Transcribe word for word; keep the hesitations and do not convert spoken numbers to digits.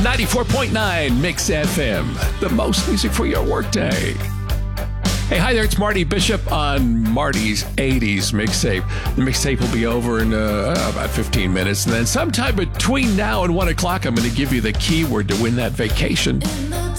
ninety-four point nine Mix F M, the most music for your workday. Hey, hi there, it's Marty Bishop on Marty's eighties mixtape. The mixtape will be over in uh, about fifteen minutes, and then sometime between now and one o'clock, I'm going to give you the keyword to win that vacation.